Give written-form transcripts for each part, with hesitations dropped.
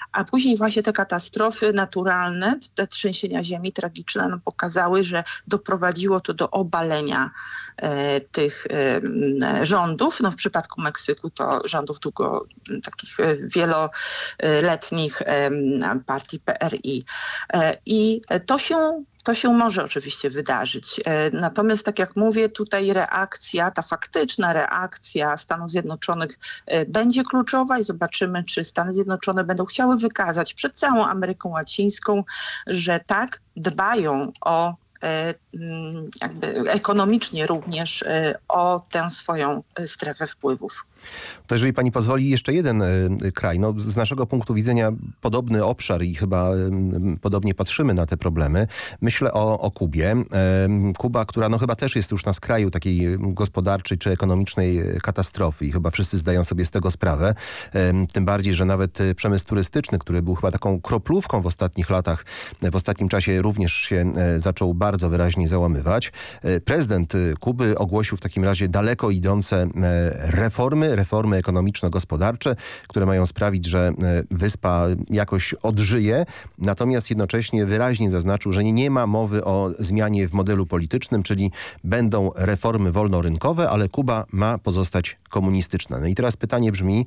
a później właśnie te katastrofy naturalne, te trzęsienia ziemi tragiczne pokazały, że doprowadziło to do obalenia tych rządów. No w przypadku Meksyku to rządów takich wieloletnich partii PRI. I to się może oczywiście wydarzyć. Natomiast tak jak mówię, tutaj ta faktyczna reakcja Stanów Zjednoczonych będzie kluczowa i zobaczymy, czy Stany Zjednoczone będą chciały wykazać przed całą Ameryką Łacińską, że tak dbają o jakby ekonomicznie również o tę swoją strefę wpływów. To jeżeli pani pozwoli, jeszcze jeden kraj. No, z naszego punktu widzenia podobny obszar i chyba podobnie patrzymy na te problemy. Myślę o Kubie. Kuba, która no chyba też jest już na skraju takiej gospodarczej czy ekonomicznej katastrofy i chyba wszyscy zdają sobie z tego sprawę. Tym bardziej, że nawet przemysł turystyczny, który był chyba taką kroplówką w ostatnich latach, w ostatnim czasie również się zaczął bardzo wyraźnie załamywać. Prezydent Kuby ogłosił w takim razie daleko idące reformy ekonomiczno-gospodarcze, które mają sprawić, że wyspa jakoś odżyje. Natomiast jednocześnie wyraźnie zaznaczył, że nie ma mowy o zmianie w modelu politycznym, czyli będą reformy wolnorynkowe, ale Kuba ma pozostać komunistyczna. No i teraz pytanie brzmi,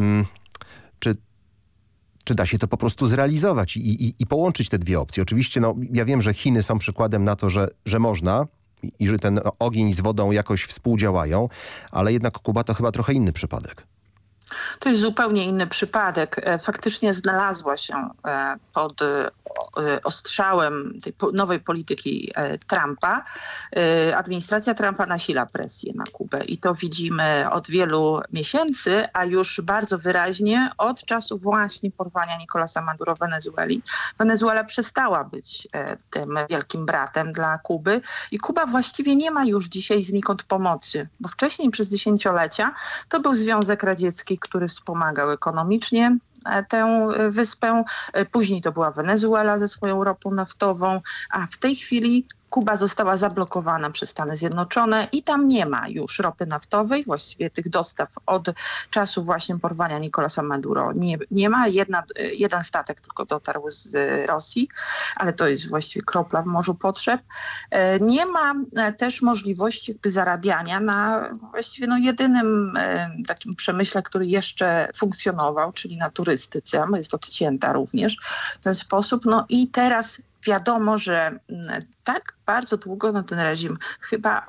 czy da się to po prostu zrealizować i połączyć te dwie opcje? Oczywiście ja wiem, że Chiny są przykładem na to, że można i że ten ogień z wodą jakoś współdziałają, ale jednak Kuba to chyba trochę inny przypadek. To jest zupełnie inny przypadek. Faktycznie znalazła się pod ostrzałem tej nowej polityki Trumpa. Administracja Trumpa nasila presję na Kubę i to widzimy od wielu miesięcy, a już bardzo wyraźnie od czasu właśnie porwania Nicolasa Maduro w Wenezueli. Wenezuela przestała być tym wielkim bratem dla Kuby i Kuba właściwie nie ma już dzisiaj znikąd pomocy, bo wcześniej przez dziesięciolecia to był Związek Radziecki, który wspomagał ekonomicznie tę wyspę. Później to była Wenezuela ze swoją ropą naftową, a w tej chwili Kuba została zablokowana przez Stany Zjednoczone i tam nie ma już ropy naftowej, właściwie tych dostaw od czasu właśnie porwania Nicolasa Maduro nie ma. Jeden statek tylko dotarł z Rosji, ale to jest właściwie kropla w morzu potrzeb. Nie ma też możliwości zarabiania na właściwie jedynym takim przemyśle, który jeszcze funkcjonował, czyli na turystyce. Jest odcięta również w ten sposób. No i teraz wiadomo, że tak bardzo długo ten reżim chyba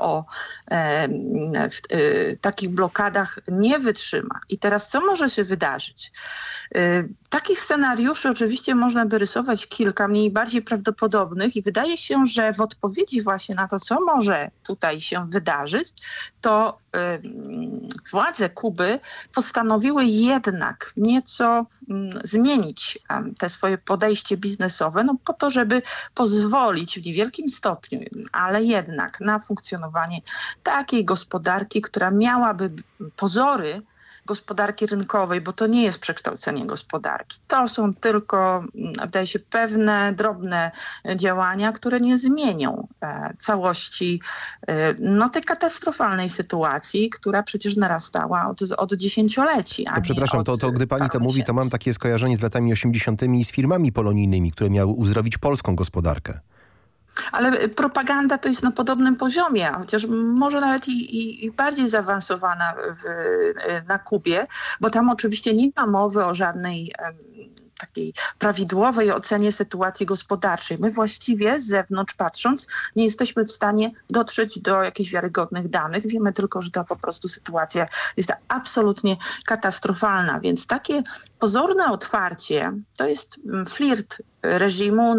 w takich blokadach nie wytrzyma. I teraz co może się wydarzyć? Takich scenariuszy oczywiście można by rysować kilka, mniej bardziej prawdopodobnych i wydaje się, że w odpowiedzi właśnie na to, co może tutaj się wydarzyć, to władze Kuby postanowiły jednak nieco zmienić te swoje podejście biznesowe, po to, żeby pozwolić w niewielkim stopniu, ale jednak na funkcjonowanie takiej gospodarki, która miałaby pozory gospodarki rynkowej, bo to nie jest przekształcenie gospodarki. To są tylko, wydaje się, pewne drobne działania, które nie zmienią całości tej katastrofalnej sytuacji, która przecież narastała od dziesięcioleci. To przepraszam, to gdy pani to mówi, to mam takie skojarzenie z latami 80. i z firmami polonijnymi, które miały uzdrowić polską gospodarkę. Ale propaganda to jest na podobnym poziomie, chociaż może nawet i bardziej zaawansowana na Kubie, bo tam oczywiście nie ma mowy o żadnej takiej prawidłowej ocenie sytuacji gospodarczej. My właściwie z zewnątrz patrząc nie jesteśmy w stanie dotrzeć do jakichś wiarygodnych danych. Wiemy tylko, że ta po prostu sytuacja jest absolutnie katastrofalna, więc takie pozorne otwarcie to jest flirt reżimu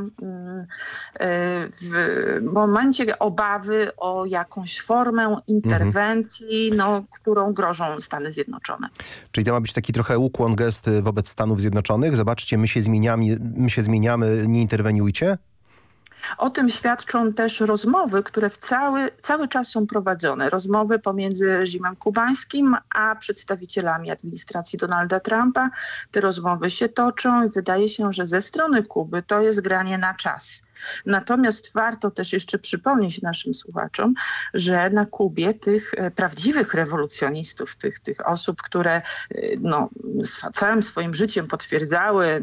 w momencie obawy o jakąś formę interwencji, którą grożą Stany Zjednoczone. Czyli to ma być taki trochę ukłon, gest wobec Stanów Zjednoczonych? Zobaczcie, my się zmieniamy, nie interweniujcie? O tym świadczą też rozmowy, które cały czas są prowadzone. Rozmowy pomiędzy reżimem kubańskim a przedstawicielami administracji Donalda Trumpa. Te rozmowy się toczą i wydaje się, że ze strony Kuby to jest granie na czas. Natomiast warto też jeszcze przypomnieć naszym słuchaczom, że na Kubie tych prawdziwych rewolucjonistów, tych osób, które całym swoim życiem potwierdzały